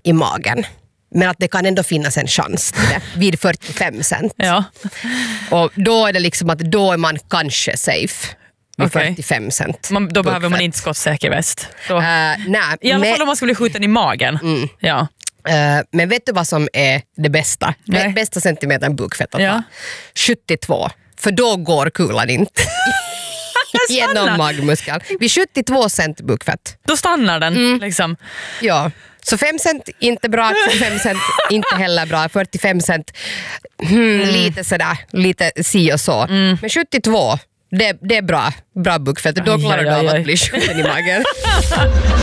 i magen. Men att det kan ändå finnas en chans till det vid 45 cent. Ja. Och då är det liksom att då är man kanske safe vid 45 cent. Då behöver man inte skottsäker väst. Nej, I alla fall om man ska bli skjuten i magen. Ja. Men vet du vad som är det bästa? Bästa centimetern bukfett att ha? 72. För då går kulan inte genom magmuskeln. Vid 72 cent bukfett. Då stannar den liksom. Ja. Så 5 cent inte bra, 25 cent inte heller bra, 45 cent lite sådär, lite si och så. Men 72, det är bra bukfett. Då klarar du av att bli skjuten i magen.